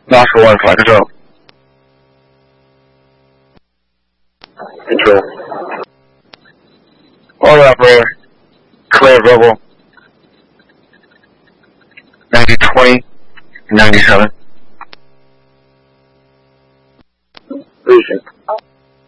Last one, flight control. Control. All operator. Clear verbal. 9020, 97. Losing.